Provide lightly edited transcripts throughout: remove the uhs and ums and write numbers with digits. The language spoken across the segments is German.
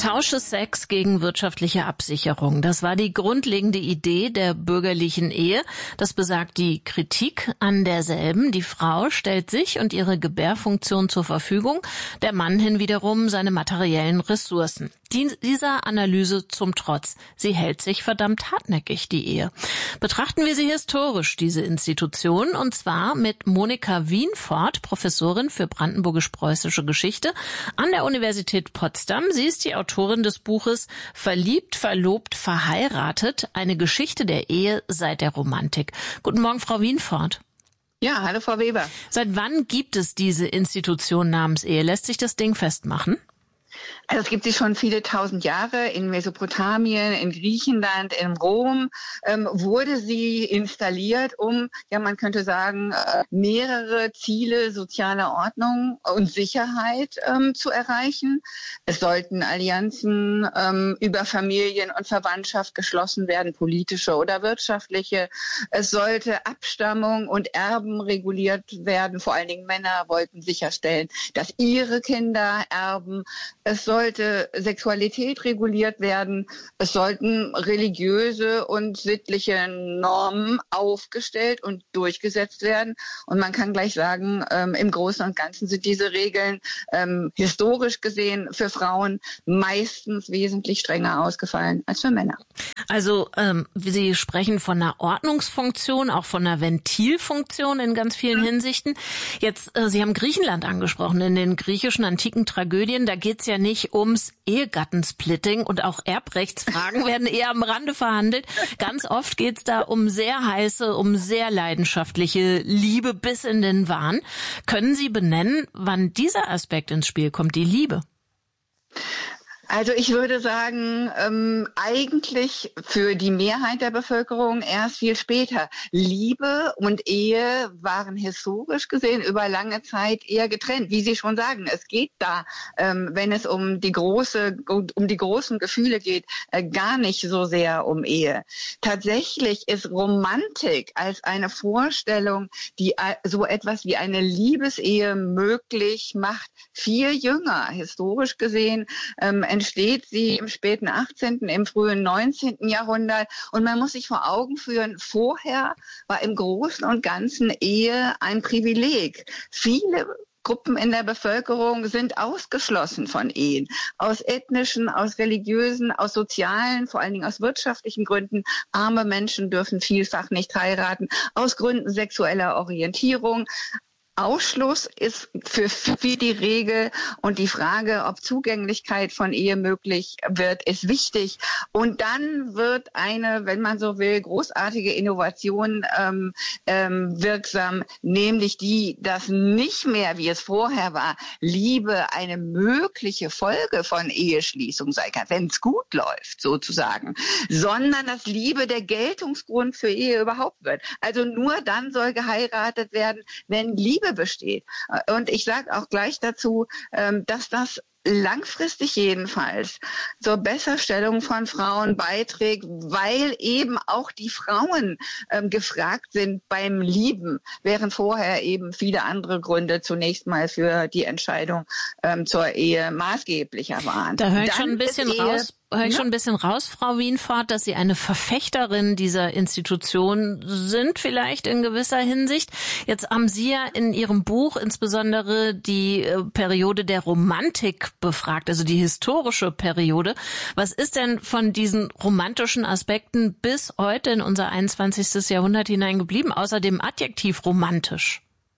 Tausche Sex gegen wirtschaftliche Absicherung. Das war die grundlegende Idee der bürgerlichen Ehe. Das besagt die Kritik an derselben. Die Frau stellt sich und ihre Gebärfunktion zur Verfügung, der Mann hinwiederum seine materiellen Ressourcen. Dieser Analyse zum Trotz. Sie hält sich verdammt hartnäckig, die Ehe. Betrachten wir sie historisch, diese Institution, und zwar mit Monika Wienfort, Professorin für brandenburgisch-preußische Geschichte an der Universität Potsdam. Sie ist die Autorin des Buches Verliebt, verlobt, verheiratet, eine Geschichte der Ehe seit der Romantik. Guten Morgen, Frau Wienfort. Ja, hallo, Frau Weber. Seit wann gibt es diese Institution namens Ehe? Lässt sich das Ding festmachen? Also es gibt sie schon viele tausend Jahre. In Mesopotamien, in Griechenland, in Rom wurde sie installiert, um, ja, man könnte sagen, mehrere Ziele sozialer Ordnung und Sicherheit zu erreichen. Es sollten Allianzen über Familien und Verwandtschaft geschlossen werden, politische oder wirtschaftliche. Es sollte Abstammung und Erben reguliert werden. Vor allen Dingen Männer wollten sicherstellen, dass ihre Kinder erben. Es sollte Sexualität reguliert werden. Es sollten religiöse und sittliche Normen aufgestellt und durchgesetzt werden. Und man kann gleich sagen, im Großen und Ganzen sind diese Regeln historisch gesehen für Frauen meistens wesentlich strenger ausgefallen als für Männer. Also Sie sprechen von einer Ordnungsfunktion, auch von einer Ventilfunktion in ganz vielen Hinsichten. Jetzt, Sie haben Griechenland angesprochen. In den griechischen antiken Tragödien, da geht's ja nicht ums Ehegattensplitting und auch Erbrechtsfragen werden eher am Rande verhandelt. Ganz oft geht's da um sehr heiße, um sehr leidenschaftliche Liebe bis in den Wahn. Können Sie benennen, wann dieser Aspekt ins Spiel kommt, die Liebe? Also ich würde sagen, eigentlich für die Mehrheit der Bevölkerung erst viel später. Liebe und Ehe waren historisch gesehen über lange Zeit eher getrennt. Wie Sie schon sagen, es geht da, wenn es um die großen Gefühle geht, gar nicht so sehr um Ehe. Tatsächlich ist Romantik als eine Vorstellung, die so etwas wie eine Liebesehe möglich macht, viel jünger, historisch gesehen, entsteht sie im späten 18., im frühen 19. Jahrhundert. Und man muss sich vor Augen führen, vorher war im Großen und Ganzen Ehe ein Privileg. Viele Gruppen in der Bevölkerung sind ausgeschlossen von Ehen. Aus ethnischen, aus religiösen, aus sozialen, vor allen Dingen aus wirtschaftlichen Gründen. Arme Menschen dürfen vielfach nicht heiraten. Aus Gründen sexueller Orientierung. Ausschluss ist für die Regel und die Frage, ob Zugänglichkeit von Ehe möglich wird, ist wichtig. Und dann wird eine, wenn man so will, großartige Innovation wirksam, nämlich die, dass nicht mehr, wie es vorher war, Liebe eine mögliche Folge von Eheschließung sein kann, wenn es gut läuft sozusagen, sondern dass Liebe der Geltungsgrund für Ehe überhaupt wird. Also nur dann soll geheiratet werden, wenn Liebe besteht. Und ich sage auch gleich dazu, dass das langfristig jedenfalls zur Besserstellung von Frauen beiträgt, weil eben auch die Frauen gefragt sind beim Lieben, während vorher eben viele andere Gründe zunächst mal für die Entscheidung zur Ehe maßgeblicher waren. Da höre ich schon ein bisschen raus, Frau Wienfort, dass Sie eine Verfechterin dieser Institution sind, vielleicht in gewisser Hinsicht. Jetzt haben Sie ja in Ihrem Buch insbesondere die Periode der Romantik befragt, also die historische Periode. Was ist denn von diesen romantischen Aspekten bis heute in unser 21. Jahrhundert hineingeblieben, außer dem Adjektiv romantisch?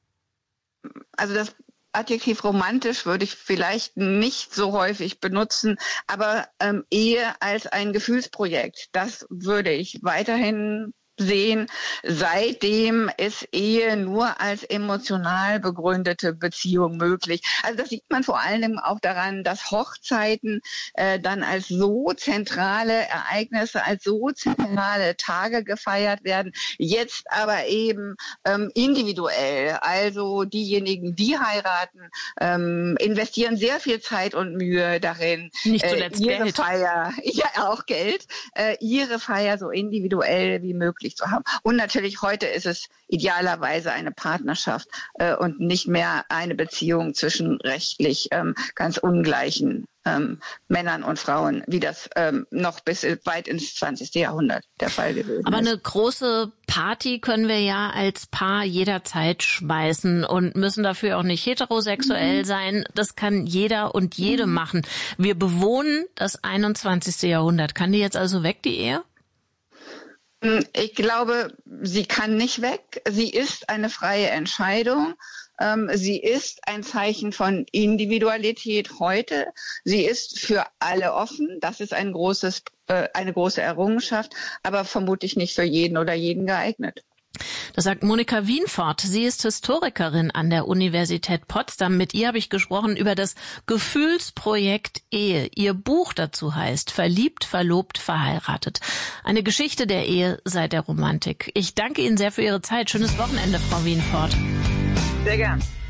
Also das Adjektiv romantisch würde ich vielleicht nicht so häufig benutzen, aber Ehe als ein Gefühlsprojekt, das würde ich weiterhin sehen. Seitdem ist Ehe nur als emotional begründete Beziehung möglich. Also das sieht man vor allem auch daran, dass Hochzeiten dann als so zentrale Ereignisse, als so zentrale Tage gefeiert werden. Jetzt aber eben individuell. Also diejenigen, die heiraten, investieren sehr viel Zeit und Mühe darin. Nicht zuletzt ihre Geld. Feier, ja auch Geld, ihre Feier so individuell wie möglich wirklich zu haben. Und natürlich heute ist es idealerweise eine Partnerschaft und nicht mehr eine Beziehung zwischen rechtlich ganz ungleichen Männern und Frauen, wie das noch bis weit ins 20. Jahrhundert der Fall gewesen ist. Aber eine große Party können wir ja als Paar jederzeit schmeißen und müssen dafür auch nicht heterosexuell sein. Das kann jeder und jede machen. Wir bewohnen das 21. Jahrhundert. Kann die jetzt also weg, die Ehe? Ich glaube, sie kann nicht weg. Sie ist eine freie Entscheidung. Sie ist ein Zeichen von Individualität heute. Sie ist für alle offen. Das ist eine große Errungenschaft, aber vermutlich nicht für jeden oder jeden geeignet. Das sagt Monika Wienfort. Sie ist Historikerin an der Universität Potsdam. Mit ihr habe ich gesprochen über das Gefühlsprojekt Ehe. Ihr Buch dazu heißt Verliebt, verlobt, verheiratet. Eine Geschichte der Ehe seit der Romantik. Ich danke Ihnen sehr für Ihre Zeit. Schönes Wochenende, Frau Wienfort. Sehr gern.